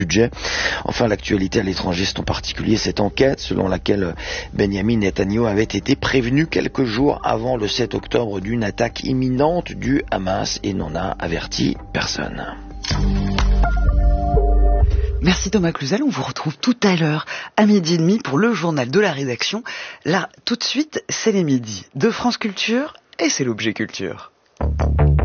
budget. Enfin, l'actualité à l'étranger, c'est en particulier cette enquête selon laquelle Benjamin Netanyahu avait été prévenu quelques jours avant le 7 octobre d'une attaque imminente du Hamas et n'en a averti personne. Merci Thomas Cluzel, on vous retrouve tout à l'heure à 12h30 pour le journal de la rédaction. Là, tout de suite, c'est les midis de France Culture et c'est l'objet culture.